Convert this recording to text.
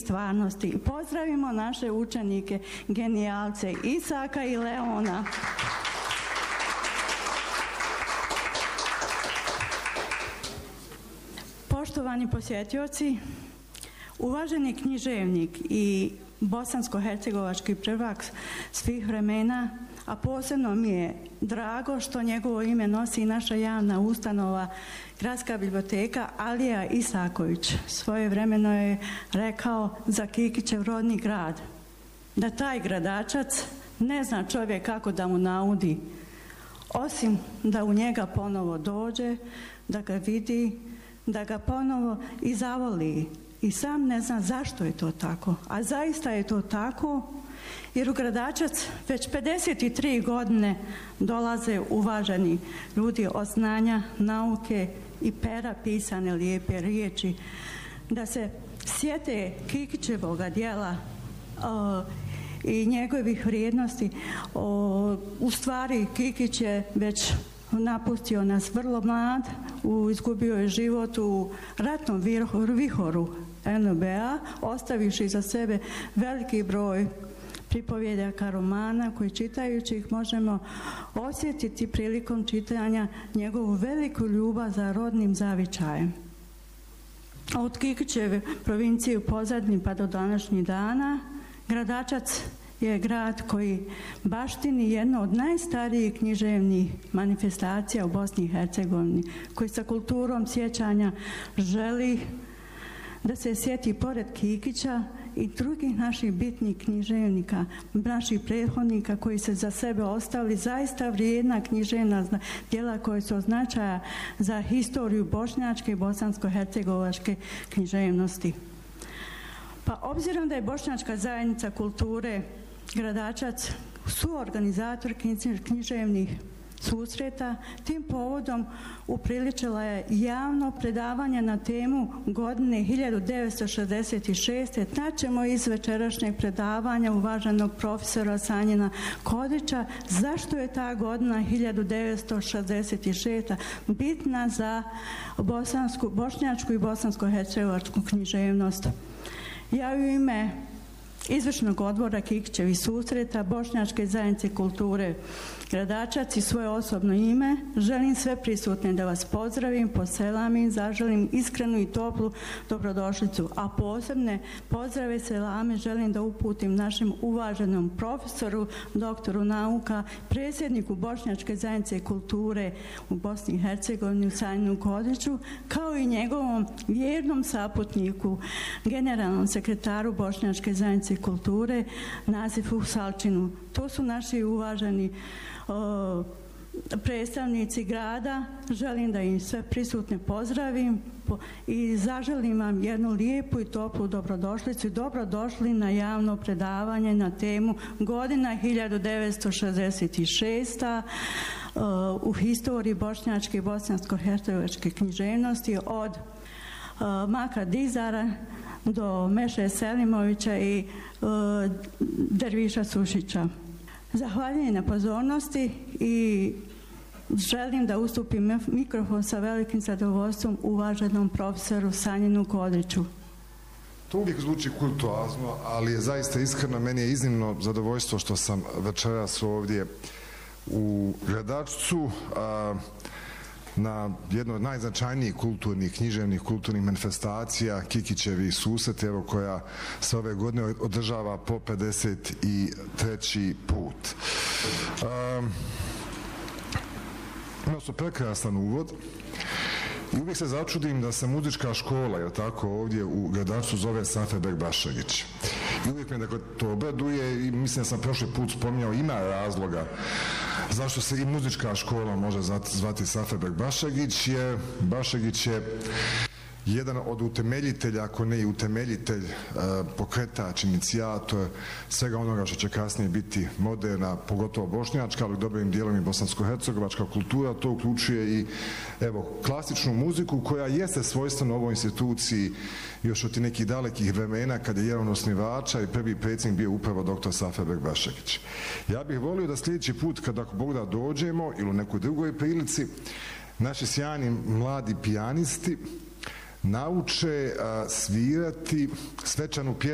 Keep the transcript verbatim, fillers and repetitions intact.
stvarnosti. I pozdravimo naše učenike, genijalce Isaka i Leona. Poštovani posjetioci, uvaženi književnik i bosansko-hercegovački prvak svih vremena, a posebno mi je drago što njegovo ime nosi i naša javna ustanova, Gradska biblioteka, Alija Isaković. Svojevremeno je rekao za Kikićev rodni grad, da taj gradačac ne zna čovjek kako da mu naudi, osim da u njega ponovo dođe, da ga vidi, da ga ponovo i zavoli. I sam ne zna zašto je to tako. A zaista je to tako, jer u Gradačac već pedeset tri godine dolaze uvaženi ljudi od znanja, nauke i pera pisane lijepe riječi, da se sjete Kikićevoga djela o, i njegovih vrijednosti. O, u stvari Kikić je već napustio nas vrlo mlad, u, izgubio je život u ratnom vihoru en be a, ostavivši za sebe veliki broj pripovjedaka, romana koji čitajući ih možemo osjetiti prilikom čitanja njegovu veliku ljubav za rodnim zavičajem. Od Kikićeve provincije u pozadini pa do današnjih dana, Gradačac je grad koji baštini jedno od najstarijih književnih manifestacija u Bosni i Hercegovini, koji sa kulturom sjećanja želi da se sjeti pored Kikića i drugih naših bitnih književnika, naših prethodnika koji se za sebe ostavili zaista vrijedna književna djela koje su od značaja za historiju bošnjačke i bosansko-hercegovačke književnosti. Pa obzirom da je Bošnjačka zajednica kulture Gradačac suorganizator književnih susreta, tim povodom upriličila je javno predavanje na temu godine hiljadu devetsto šezdeset šeste. Znaćemo iz večerašnjeg predavanja uvaženog profesora Sanjina Kodića zašto je ta godina hiljadu devetsto šezdeset šesta bitna za bosansku, bošnjačku i bosansko-hercegovačku književnost. Ja u ime Izvršnog odbora Kikićevih susreta Bošnjačke zajednice kulture Gradačac i svoje osobno ime želim sve prisutne da vas pozdravim, poselamim, zaželim iskrenu i toplu dobrodošlicu, a posebne pozdrave selame želim da uputim našem uvaženom profesoru, doktoru nauka, predsjedniku Bošnjačke zajednice kulture u Bosni i Hercegovini Sanjinu Kodiću, kao i njegovom vjernom saputniku, generalnom sekretaru Bošnjačke zajednice kulture Nazifu Salčinu. To su naši uvaženi o, predstavnici grada. Želim da im sve prisutne pozdravim po, i zaželim vam jednu lijepu i toplu dobrodošlicu i dobrodošli na javno predavanje na temu godina hiljadu devetsto šezdeset šesta o, u historiji bošnjačke i bosansko-hercegovačke književnosti od o, Maka Dizara do Meše Selimovića i uh, Derviša Sušića. Zahvaljujem na pozornosti i želim da ustupim mikrofon sa velikim zadovoljstvom uvaženom profesoru Sanjinu Kodiću. To uvijek zvuči kultuazno, ali je zaista iskreno. Meni je iznimno zadovoljstvo što sam večeras ovdje u Gradačcu a, na jedno od najznačajnijih kulturnih, književnih kulturnih manifestacija Kikićevi susret, evo koja se ove godine održava po pedeset treći put. Um, imao su prekrasan uvod i uvijek se začudim da se muzička škola, je tako, ovdje u Gradačcu zove Safebek Bašegić. I uvijek me dakle, to obraduje i mislim da sam prošli put spominjao, ima razloga zašto se i muzička škola može zvati Safebek Bašegić, jer Bašegić je jedan od utemeljitelja, ako ne i utemeljitelj, pokretač, inicijator svega onoga što će kasnije biti moderna, pogotovo bošnjačka, ali dobrim dijelom i bosansko-hercegovačka kultura. To uključuje i evo, klasičnu muziku koja jeste svojstvena ovoj instituciji još od nekih dalekih vremena kad je jedan osnivača i prvi predsjednik bio upravo doktor Safebek Bašegić. Ja bih volio da sljedeći put kada ako Bog da dođemo ili u nekoj drugoj prilici naši sjajni mladi pijanisti nauče a, svirati svečanu pjesmu